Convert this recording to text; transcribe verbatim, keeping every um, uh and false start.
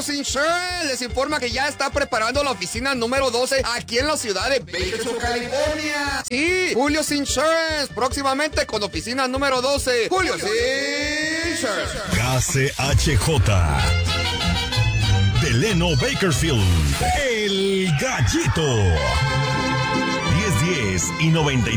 Insurance les informa que ya está preparando la oficina número doce aquí en la ciudad de Bakersfield, California. Sí, Julio's Insurance, próximamente con oficina número doce. Julio's Insurance. K C H J. Delano Bakersfield, el Gallito. diez diez y noventa y